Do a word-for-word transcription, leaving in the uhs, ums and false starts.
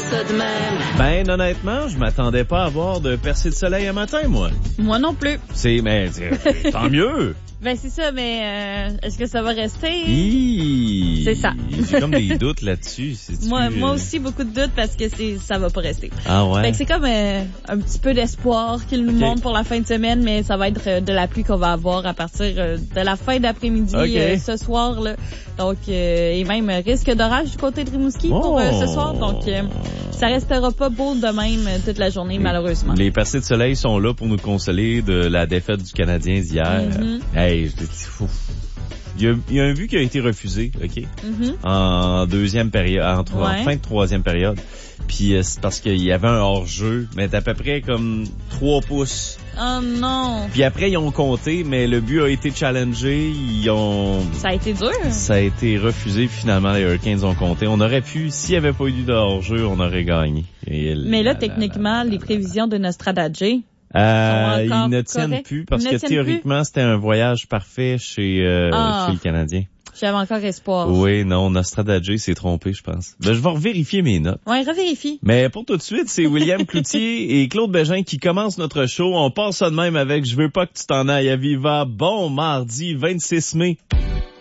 ça de même. Ben, honnêtement, je m'attendais pas à voir de percée de soleil un matin, moi. Moi non plus. C'est, mais, c'est, tant mieux. Ben c'est ça, mais euh, est-ce que ça va rester? Hi, C'est ça. J'ai comme des doutes là-dessus. C'est-tu, Moi, euh... moi aussi, beaucoup de doutes parce que c'est ça va pas rester. Ah ouais? Fait que c'est comme euh, un petit peu d'espoir qu'il nous Okay. montre pour la fin de semaine, mais ça va être euh, de la pluie qu'on va avoir à partir euh, de la fin d'après-midi Okay. euh, ce soir. Là. Donc, euh, et même euh, risque d'orage du côté de Rimouski Oh. pour euh, ce soir. Donc, euh, ça restera pas beau de même euh, toute la journée, malheureusement. Les percées de soleil sont là pour nous consoler de la défaite du Canadien d'hier. Mm-hmm. Hey, je dis, fou. Il y, a, il y a un but qui a été refusé, OK? Mm-hmm. En deuxième période, en, tro- Ouais. en fin de troisième période. Puis euh, c'est parce qu'il y avait un hors-jeu, mais d'à peu près comme trois pouces. Oh non! Puis après, ils ont compté, mais le but a été challengé. Ils ont... Ça a été dur. Ça a été refusé, puis finalement, les Hurricanes ont compté. On aurait pu, s'il n'y avait pas eu de hors-jeu, on aurait gagné. Et Mais là, la, techniquement, la, la, les prévisions de Nostradadji, Euh, ils encore ne tiennent corrects? plus parce Ils ne que tiennent théoriquement, c'était un voyage parfait chez, euh, Ah. chez le Canadien. j'avais encore espoir. Oui, non, Nostradadji s'est trompé, je pense. Ben, je vais revérifier mes notes. Ouais, revérifie. Mais pour tout de suite, c'est William Cloutier et Claude Bégin qui commencent notre show. On passe ça de même avec « Je veux pas que tu t'en ailles à Viva ». Bon mardi vingt-six mai.